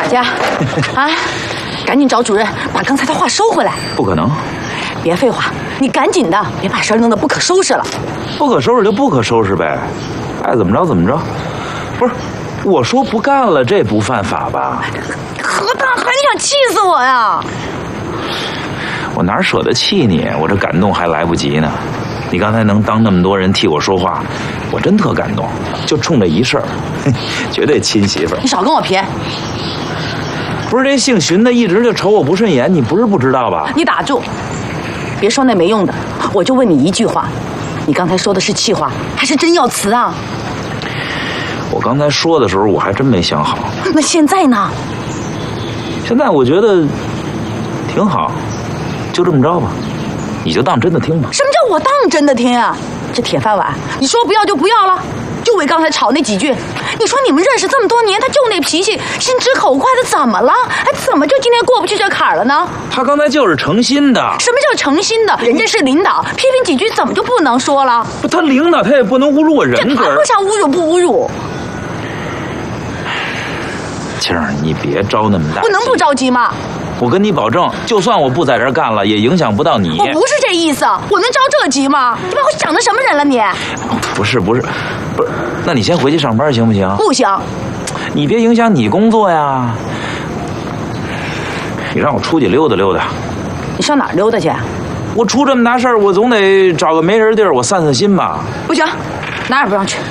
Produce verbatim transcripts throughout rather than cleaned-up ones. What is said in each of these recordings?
姐，啊，赶紧找主任把刚才的话收回来。 不可能。 别废话，你赶紧的，别把事儿弄得不可收拾了。 不可收拾就不可收拾呗，爱怎么着怎么着。不是，我说不干了，这不犯法吧？ 何大海，你想气死我呀！ 我哪舍得气你？我这感动还来不及呢。你刚才能当那么多人替我说话，我真特感动。就冲这一事儿，绝对亲媳妇儿。 你少跟我贫。 不是这姓荀的一直就瞅我不顺眼，你不是不知道吧？ 你打住，别说那没用的，我就问你一句话，你刚才说的是气话还是真要辞啊？ 我刚才说的时候我还真没想好。 那现在呢？ 现在我觉得挺好，就这么着吧，你就当真的听吧。 什么叫我当真的听啊？这铁饭碗，你说不要就不要了，就为刚才吵那几句。你说你们认识这么多年，他就那脾气，心直口快的，怎么了？哎，怎么就今天过不去这坎儿了呢？ 他刚才就是诚心的。 什么叫诚心的？人家是领导，批评几句怎么就不能说了？ 不，他领导他也不能侮辱我人格。 这谈不上侮辱不侮辱。 青儿，你别着那么大。 我能不着急吗？ 我跟你保证，就算我不在这儿干了，也影响不到你。 我不是这意思，我能着这急吗？你把我想成什么人了你？ 不是不是，不是，那你先回去上班行不行？ 不行。 你别影响你工作呀。你让我出去溜达溜达。 你上哪儿溜达去？ 我出这么大事儿，我总得找个没人地儿，我散散心吧。 不行，哪儿也不让去。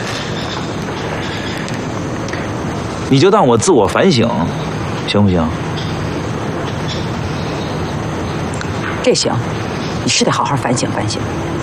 你就当我自我反省，行不行？ 这行，你是得好好反省反省。